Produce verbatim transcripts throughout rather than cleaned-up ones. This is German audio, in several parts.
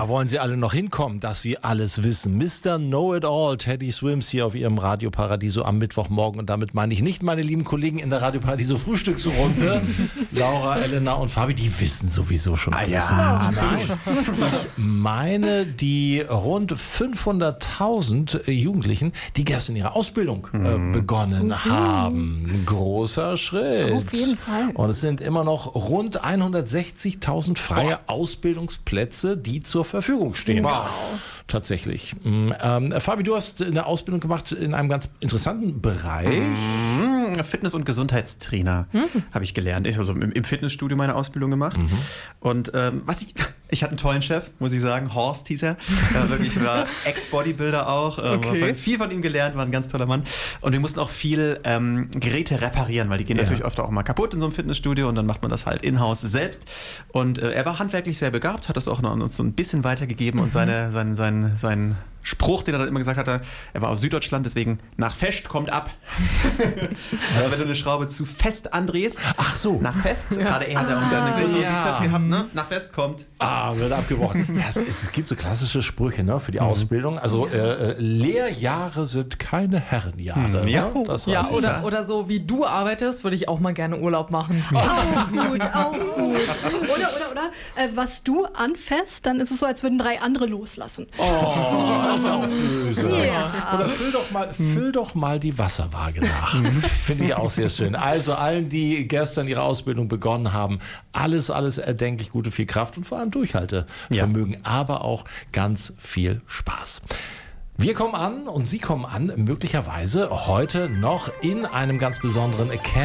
Da wollen sie alle noch hinkommen, dass sie alles wissen. Mister Know-it-all, Teddy Swims hier auf ihrem Radio Paradiso am Mittwochmorgen. Und damit meine ich nicht meine lieben Kollegen in der Radio Paradiso Frühstücksrunde. Laura, Elena und Fabi, die wissen sowieso schon alles. Ja, Nein, ich meine die rund fünfhunderttausend Jugendlichen, die gestern ihre Ausbildung äh, begonnen mhm. haben. Ein großer Schritt. Auf jeden Fall. Und es sind immer noch rund hundertsechzigtausend freie oh. Ausbildungsplätze, die zur Verfügung stehen. Wow. Tatsächlich. Ähm, Fabi, du hast eine Ausbildung gemacht in einem ganz interessanten Bereich. Mhm. Fitness- und Gesundheitstrainer mhm. habe ich gelernt. Ich also im, im Fitnessstudio meine Ausbildung gemacht. Mhm. Und ähm, was ich, ich hatte einen tollen Chef, muss ich sagen. Horst hieß er. Er war wirklich war Ex-Bodybuilder auch. Okay. War viel von ihm gelernt, war ein ganz toller Mann. Und wir mussten auch viel ähm, Geräte reparieren, weil die gehen ja. natürlich öfter auch mal kaputt in so einem Fitnessstudio und dann macht man das halt in-house selbst. Und äh, er war handwerklich sehr begabt, hat das auch noch uns so ein bisschen weitergegeben mhm. und seine, sein, sein, sein Spruch, den er dann immer gesagt hatte, er war aus Süddeutschland, deswegen nach fest kommt ab. Also wenn du eine Schraube zu fest andrehst, ach so, nach fest, ja. gerade er hat ja auch ah, eine größere ja. Bizeps gehabt, ne? Nach fest kommt. Ah, wird abgebrochen. Ja, es, es gibt so klassische Sprüche, ne, für die mhm. Ausbildung. Also äh, Lehrjahre sind keine Herrenjahre. Ja, ne? Das ja oder, ja. oder so wie du arbeitest, würde ich auch mal gerne Urlaub machen. Auch gut, auch gut. Oder, oder, oder, äh, was du anfasst, dann ist es so, als würden drei andere loslassen. Oh, das ist auch böse. Ja. Oder füll doch mal, füll doch mal die Wasserwaage nach. Finde ich auch sehr schön. Also allen, die gestern ihre Ausbildung begonnen haben, alles, alles erdenklich Gute, viel Kraft und vor allem Durchhaltevermögen, ja. aber auch ganz viel Spaß. Wir kommen an und Sie kommen an, möglicherweise heute noch in einem ganz besonderen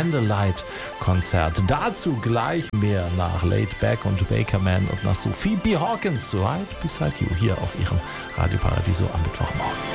Candlelight-Konzert. Dazu gleich mehr nach Laid Back und Bakerman und nach Sophie B. Hawkins, Right Beside You, hier auf Ihrem Radio Paradiso am Mittwochmorgen.